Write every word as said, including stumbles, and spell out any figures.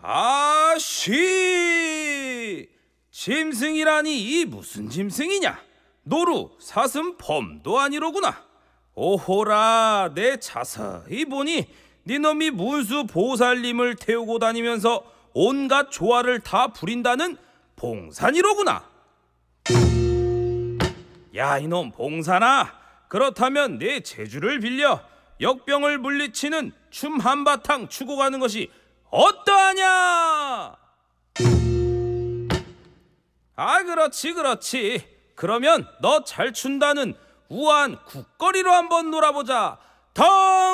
아씨! 짐승이라니 이 무슨 짐승이냐? 노루, 사슴, 범도 아니로구나. 오호라, 내 자세히 보니 니놈이 문수 보살님을 태우고 다니면서 온갖 조화를 다 부린다는 봉산이로구나. 야, 이놈 봉산아, 그렇다면 내 재주를 빌려 역병을 물리치는 춤 한바탕 추고 가는 것이 어떠하냐? 아, 그렇지 그렇지. 그러면 너 잘 춘다는 우아한 국거리로 한번 놀아보자. 덩!